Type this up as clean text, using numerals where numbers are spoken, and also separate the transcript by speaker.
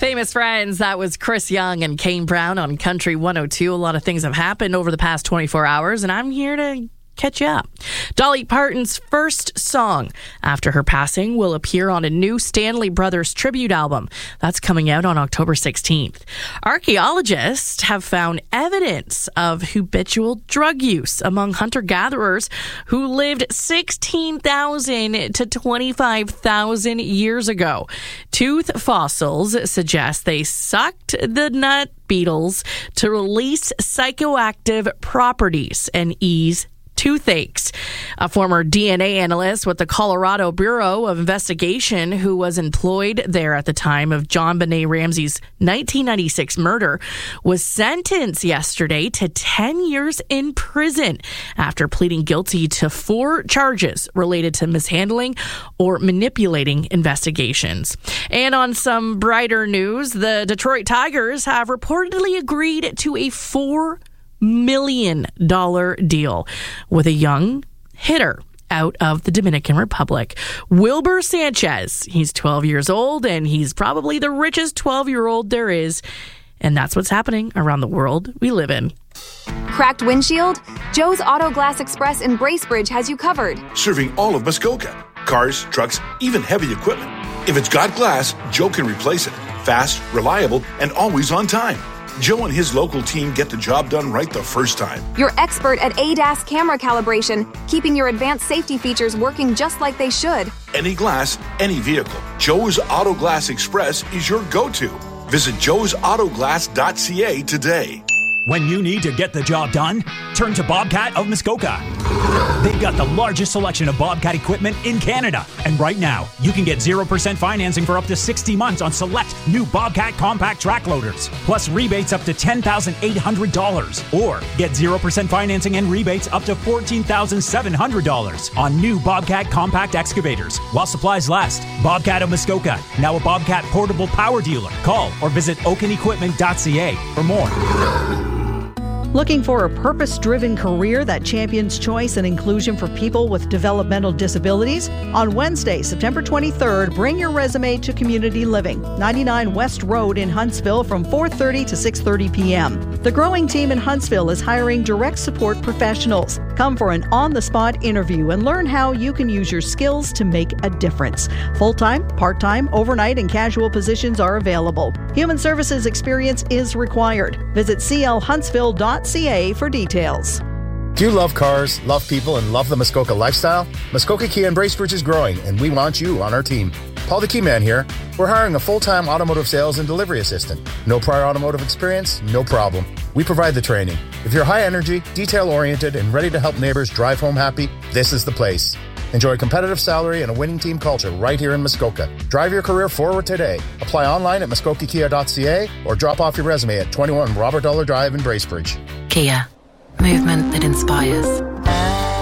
Speaker 1: Famous Friends, that was Chris Young and Kane Brown on Country 102. A lot of things have happened over the past 24 hours, and I'm here to catch you up. Dolly Parton's first song after her passing will appear on a new Stanley Brothers tribute album. That's coming out on October 16th. Archaeologists have found evidence of habitual drug use among hunter-gatherers who lived 16,000 to 25,000 years ago. Tooth fossils suggest they sucked the nut beetles to release psychoactive properties and ease toothaches. A former DNA analyst with the Colorado Bureau of Investigation who was employed there at the time of John Benet Ramsey's 1996 murder was sentenced yesterday to 10 years in prison after pleading guilty to 4 charges related to mishandling or manipulating investigations. And on some brighter news, the Detroit Tigers have reportedly agreed to a $4 million deal with a young hitter out of the Dominican Republic, Wilber Sanchez. He's 12 years old, and he's probably the richest 12-year-old there is. And that's what's happening around the world we live in.
Speaker 2: Cracked windshield? Joe's Auto Glass Express in Bracebridge has you covered.
Speaker 3: Serving all of Muskoka. Cars, trucks, even heavy equipment. If it's got glass, Joe can replace it. Fast, reliable, and always on time. Joe and his local team get the job done right the first time.
Speaker 2: You're expert at ADAS camera calibration, keeping your advanced safety features working just like they should.
Speaker 3: Any glass, any vehicle. Joe's Auto Glass Express is your go-to. Visit joesautoglass.ca today.
Speaker 4: When you need to get the job done, turn to Bobcat of Muskoka. They've got the largest selection of Bobcat equipment in Canada. And right now, you can get 0% financing for up to 60 months on select new Bobcat compact track loaders, plus rebates up to $10,800. Or get 0% financing and rebates up to $14,700 on new Bobcat compact excavators while supplies last. Bobcat of Muskoka, now a Bobcat portable power dealer. Call or visit oakenequipment.ca for more.
Speaker 5: Looking for a purpose-driven career that champions choice and inclusion for people with developmental disabilities? On Wednesday, September 23rd, bring your resume to Community Living, 99 West Road in Huntsville from 4:30 to 6:30 p.m. The growing team in Huntsville is hiring direct support professionals. Come for an on-the-spot interview and learn how you can use your skills to make a difference. Full-time, part-time, overnight, and casual positions are available. Human services experience is required. Visit clhuntsville.ca for details.
Speaker 6: Do you love cars, love people, and love the Muskoka lifestyle? Muskoka Kia in Bracebridge is growing, and we want you on our team. Paul the Key Man here. We're hiring a full-time automotive sales and delivery assistant. No prior automotive experience? No problem. We provide the training. If you're high energy, detail-oriented, and ready to help neighbors drive home happy, this is the place. Enjoy a competitive salary and a winning team culture right here in Muskoka. Drive your career forward today. Apply online at muskokakia.ca or drop off your resume at 21 Robert Dollar Drive in Bracebridge.
Speaker 7: Kia. Movement that inspires.